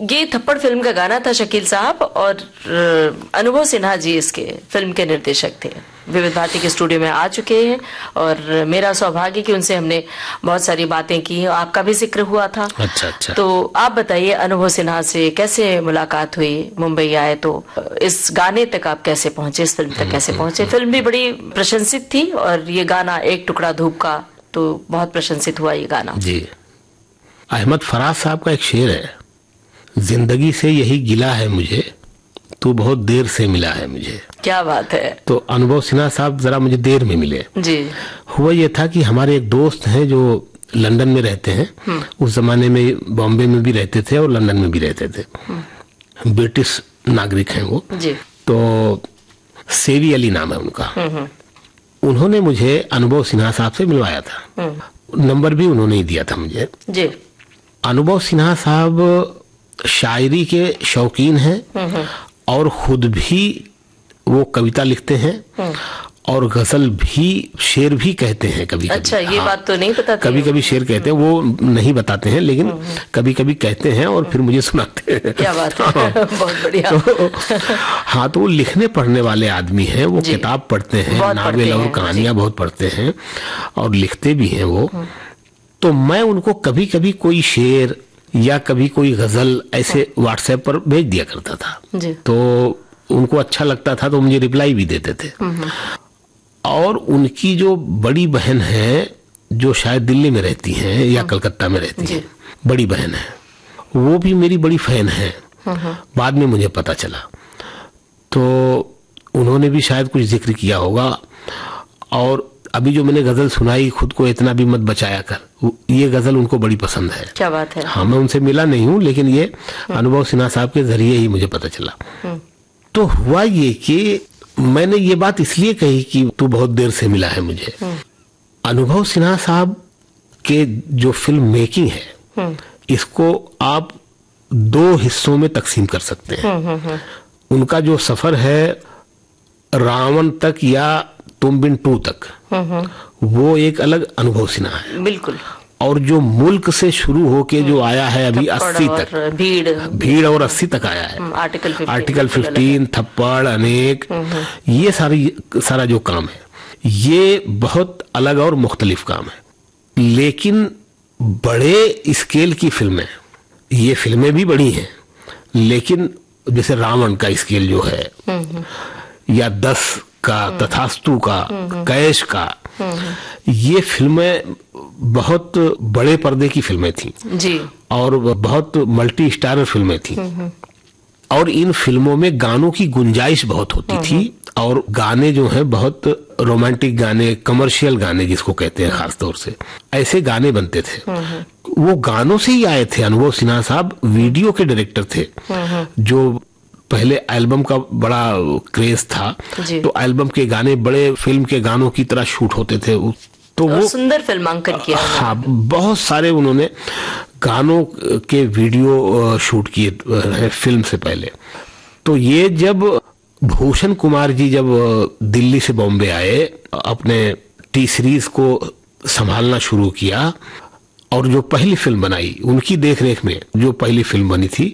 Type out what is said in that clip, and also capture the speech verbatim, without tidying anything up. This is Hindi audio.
ये थप्पड़ फिल्म का गाना था शकील साहब, और अनुभव सिन्हा जी इसके फिल्म के निर्देशक थे। विविध भारती के स्टूडियो में आ चुके हैं और मेरा सौभाग्य कि उनसे हमने बहुत सारी बातें की, आपका भी जिक्र हुआ था। अच्छा अच्छा। तो आप बताइए अनुभव सिन्हा से कैसे मुलाकात हुई, मुंबई आए तो इस गाने तक आप कैसे पहुंचे, इस फिल्म तक कैसे पहुंचे? फिल्म भी बड़ी प्रशंसित थी और ये गाना एक टुकड़ा धूप का तो बहुत प्रशंसित हुआ ये गाना। जी, अहमद फराज साहब का एक शेर है, जिंदगी से यही गिला है मुझे, तू बहुत देर से मिला है मुझे। क्या बात है। तो अनुभव सिन्हा साहब जरा मुझे देर में मिले। जी। हुआ ये था कि हमारे एक दोस्त हैं जो लंदन में रहते हैं, उस जमाने में बॉम्बे में भी रहते थे और लंदन में भी रहते थे, ब्रिटिश नागरिक हैं वो। जी। तो सेवी अली नाम है उनका। उन्होंने मुझे अनुभव सिन्हा साहब से मिलवाया था, नंबर भी उन्होंने ही दिया था मुझे। जी। अनुभव सिन्हा साहब शायरी के शौकीन हैं और खुद भी वो कविता लिखते हैं और गजल भी, शेर भी कहते हैं कभी कभी। अच्छा, ये हाँ, बात तो नहीं पता। कभी कभी शेर कहते हैं, वो नहीं बताते हैं लेकिन कभी कभी कहते हैं और फिर मुझे सुनाते हैं। क्या बात है। हाँ, बहुत बढ़िया। तो, हाँ, तो वो लिखने पढ़ने वाले आदमी हैं, वो किताब पढ़ते हैं, नावल और कहानियां बहुत पढ़ते हैं और लिखते भी हैं वो। तो मैं उनको कभी कभी कोई शेर या कभी कोई गजल ऐसे व्हाट्सएप पर भेज दिया करता था। जी। तो उनको अच्छा लगता था तो मुझे रिप्लाई भी देते थे। और उनकी जो बड़ी बहन है जो शायद दिल्ली में रहती हैं या कलकत्ता में रहती हैं, बड़ी बहन है, वो भी मेरी बड़ी फैन है। बाद में मुझे पता चला, तो उन्होंने भी शायद कुछ जिक्र किया होगा। और अभी जो मैंने गजल सुनाई, खुद को इतना भी मत बचाया कर, ये गजल उनको बड़ी पसंद है। क्या बात है। हाँ, मैं उनसे मिला नहीं हूँ लेकिन ये अनुभव सिन्हा साहब के जरिए ही मुझे पता चला। तो हुआ ये कि मैंने ये बात इसलिए कही कि तू बहुत देर से मिला है मुझे। अनुभव सिन्हा साहब के जो फिल्म मेकिंग है, इसको आप दो हिस्सों में तकसीम कर सकते हैं। उनका जो सफर है रावण तक या तुम बिन टू तक, वो एक अलग अनुभव सिन्हा है। बिल्कुल। और जो मुल्क से शुरू होके जो आया है अभी अस्सी तक, भीड़ भीड़ और अस्सी तक आया है, आर्टिकल आर्टिकल फिफ्टीन, थप्पड़, अनेक, ये सारी सारा जो काम है ये बहुत अलग और मुख्तलिफ काम है। लेकिन बड़े स्केल की फिल्में, ये फिल्में भी बड़ी हैं, लेकिन जैसे रावण का स्केल जो है, या दस का, तथास्तु का, कैश का, ये फिल्में बहुत बड़े पर्दे की फिल्में थी जी, और बहुत मल्टी स्टारर फिल्में थी। और इन फिल्मों में गानों की गुंजाइश बहुत होती थी और गाने जो हैं बहुत रोमांटिक गाने, कमर्शियल गाने जिसको कहते हैं, खासतौर से ऐसे गाने बनते थे। वो गानों से ही आए थे। अनुभव सिन्हा साहब वीडियो के डायरेक्टर थे, जो पहले एल्बम का बड़ा क्रेज था, तो एल्बम के गाने बड़े फिल्म के गानों की तरह शूट होते थे। तो वो सुंदर फिल्मांकन किया। हाँ, बहुत सारे उन्होंने गानों के वीडियो शूट किए हैं फिल्म से पहले। तो ये जब भूषण कुमार जी जब दिल्ली से बॉम्बे आए, अपने टी सीरीज को संभालना शुरू किया और जो पहली फिल्म बनाई, उनकी देखरेख में जो पहली फिल्म बनी थी